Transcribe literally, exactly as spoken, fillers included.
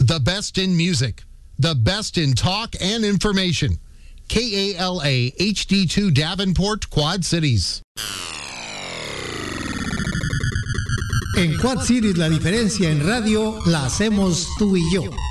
The best in music, the best in talk and information. K A L A H D two Davenport, Quad Cities. En Quad Cities la diferencia en radio la hacemos tú y yo.